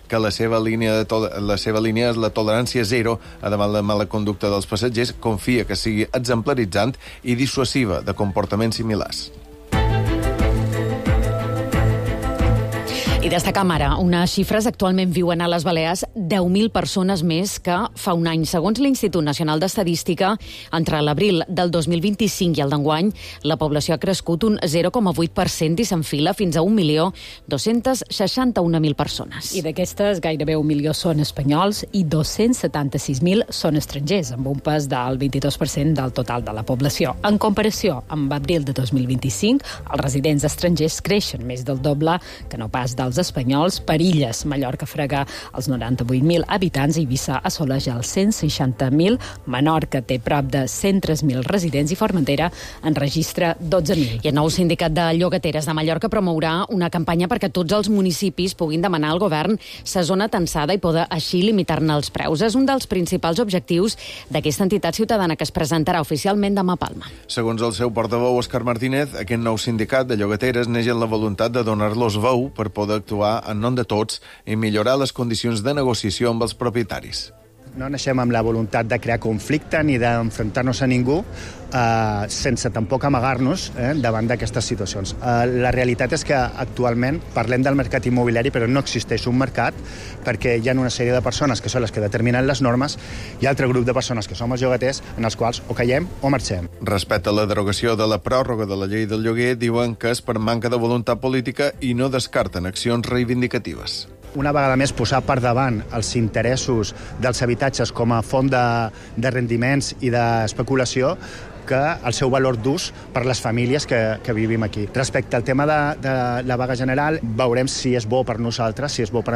que la seva línia és la tolerància zero a davant la mala conducta dels passatgers, confia que sigui exemplaritzant i dissuasiva de comportaments similars. I destacam ara, unes xifres: actualment viuen a les Balears 10.000 persones més que fa un any. Segons l'Institut Nacional d'Estadística, entre l'abril del 2025 i el d'enguany, la població ha crescut un 0,8% i s'enfila fins a 1.261.000 persones. I d'aquestes, gairebé 1 milió són espanyols i 276.000 són estrangers, amb un pes del 22% del total de la població. En comparació amb abril de 2025, els residents estrangers creixen més del doble que no pas dels espanyols. Per illes, Mallorca frega els 98.000 habitants, Eivissa assoleix els 160.000, Menorca té prop de 103.000 residents i Formentera en registra 12.000. I el nou sindicat de llogateres de Mallorca promourà una campanya perquè tots els municipis puguin demanar al govern sa zona tensada i poder així limitar-ne els preus. És un dels principals objectius d'aquesta entitat ciutadana que es presentarà oficialment demà a Palma. Segons el seu portaveu, Òscar Martínez, aquest nou sindicat de llogateres neix en la voluntat de donar-los veu per poder actuar en nom de tots i millorar les condicions de negociació amb els propietaris. No naixem amb la voluntat de crear conflicte ni d'enfrontar-nos a ningú, sense tampoc amagar-nos davant d'aquestes situacions. La realitat és que actualment parlem del mercat immobiliari, però no existeix un mercat perquè hi ha una sèrie de persones que són les que determinen les normes i altre grup de persones que som els llogaters en els quals o caiem o marxem. Respecte a la derogació de la pròrroga de la llei del lloguer, diuen que és per manca de voluntat política i no descarten accions reivindicatives. Una vegada més, posar per davant els interessos dels habitatges com a font de rendiments i d'especulació que el seu valor d'ús per les famílies que vivim aquí. Respecte al tema de la vaga general, veurem si és bo per nosaltres, si és bo per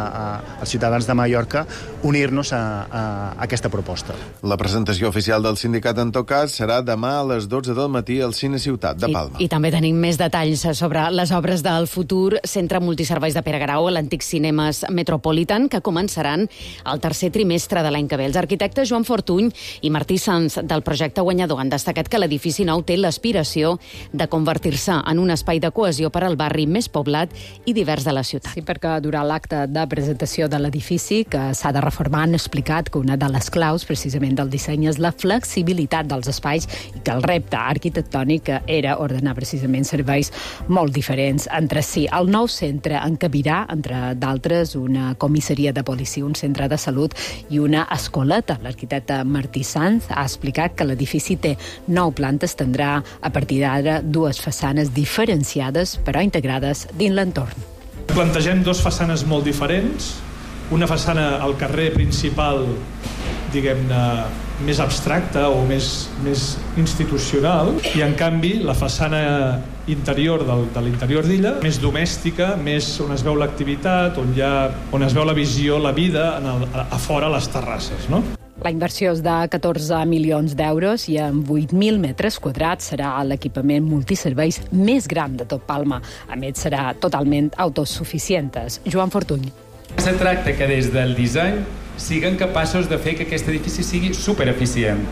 als ciutadans de Mallorca, unir-nos a aquesta proposta. La presentació oficial del sindicat, en tot cas, serà demà a les 12 del matí al Cine Ciutat de Palma. I també tenim més detalls sobre les obres del futur Centre Multiserveis de Pere Garau a l'antic Cinemes Metropolitan, que començaran el tercer trimestre de l'any que ve. Els arquitectes Joan Fortuny i Martí Sanz del projecte guanyador han destacat que l'edifici nou té l'aspiració de convertir-se en un espai de cohesió per al barri més poblat i divers de la ciutat. Sí, perquè durant l'acte de presentació de l'edifici, que s'ha de reformar, han explicat que una de les claus precisament del disseny és la flexibilitat dels espais i que el repte arquitectònic era ordenar precisament serveis molt diferents entre si. El nou centre encabirà, entre d'altres, una comissaria de policia, un centre de salut i una escoleta. L'arquitecte Martí Sanz ha explicat que l'edifici té 9 plantes, tindrà a partir d'ara 2 façanes diferenciades però integrades dins l'entorn. Plantegem 2 façanes molt diferents, una façana al carrer principal, diguem-ne, més abstracta o més institucional, i en canvi la façana interior de l'interior d'illa, més domèstica, més on es veu l'activitat, on es veu la visió, la vida a fora, a les terrasses, no? La inversió és de 14 milions d'euros i amb 8.000 metres quadrats serà l'equipament multiserveis més gran de tot Palma. A més, serà totalment autosuficient. Joan Fortuny. Se tracta que des del disseny siguem capaços de fer que aquest edifici sigui supereficient.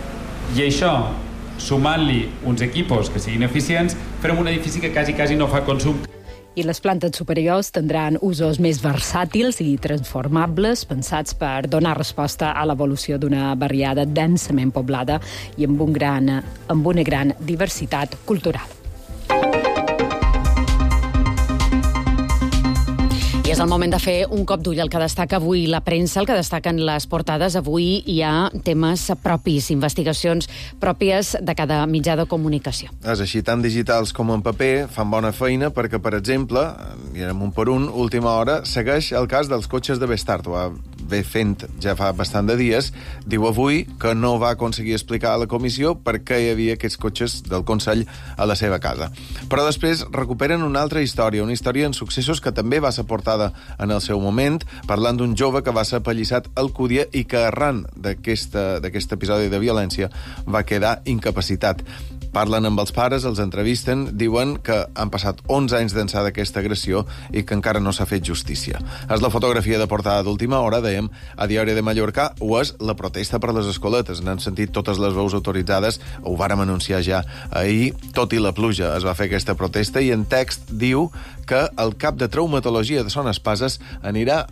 I això, sumant-li uns equipos que siguin eficients, farem un edifici que quasi no fa consum. I les plantes superiors tindran usos més versàtils i transformables, pensats per donar resposta a l'evolució d'una barriada densament poblada i amb una gran diversitat cultural. I és el moment de fer un cop d'ull al que destaca avui la premsa, el que destaquen les portades. Avui hi ha temes propis, investigacions pròpies de cada mitjà de comunicació. És així, tant digitals com en paper fan bona feina perquè, per exemple, i anem un per un, última hora, segueix el cas dels cotxes de Bestart. Ho va ve fent ja fa bastant de dies. Diu avui que no va aconseguir explicar a la comissió per què hi havia aquests cotxes del Consell a la seva casa. Però després recuperen una altra història, una història en successos que també va ser portada en el seu moment, parlant d'un jove que va ser apallissat a Alcúdia i que arran d'aquest episodi de violència va quedar incapacitat. Parlen amb els pares, els entrevisten, diuen que han passat 11 anys d'ençà d'aquesta agressió i que encara no s'ha fet justícia. És la fotografia de portada d'última hora, dèiem, a Diari de Mallorca, o és la protesta per les escoletes. N'han sentit totes les veus autoritzades, ho vàrem anunciar ja ahir, tot i la pluja es va fer aquesta protesta, i en text diu que el cap de traumatologia de Son Espases anirà